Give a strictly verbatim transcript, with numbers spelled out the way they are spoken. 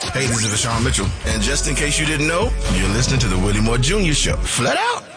Hey, this is Vashawn Mitchell. And just in case you didn't know, you're listening to the Willie Moore Junior Show. Flat out.